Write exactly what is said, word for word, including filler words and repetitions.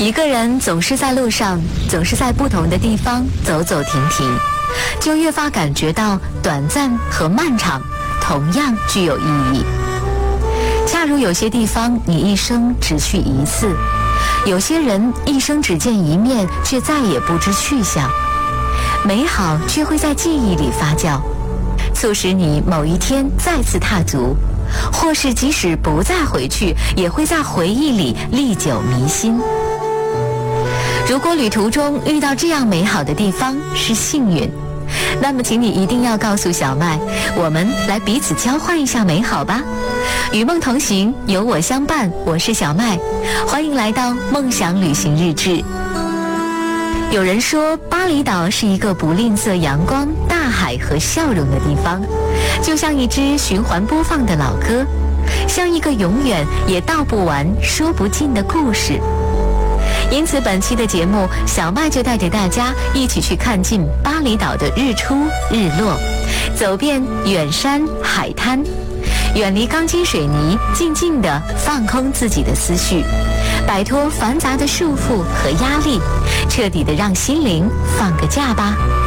一个人总是在路上，总是在不同的地方走走停停，就越发感觉到短暂和漫长同样具有意义。恰如有些地方你一生只去一次，有些人一生只见一面，却再也不知去向。美好却会在记忆里发酵，促使你某一天再次踏足，或是即使不再回去，也会在回忆里历久弥新。如果旅途中遇到这样美好的地方是幸运，那么请你一定要告诉小麦，我们来彼此交换一下美好吧。与梦同行，有我相伴，我是小麦，欢迎来到梦想旅行日志。有人说，巴厘岛是一个不吝啬阳光、大海和笑容的地方，就像一支循环播放的老歌，像一个永远也道不完、说不尽的故事。因此本期的节目，小麦就带着大家一起去看尽巴厘岛的日出日落，走遍远山海滩，远离钢筋水泥，静静地放空自己的思绪，摆脱繁杂的束缚和压力，彻底地让心灵放个假吧。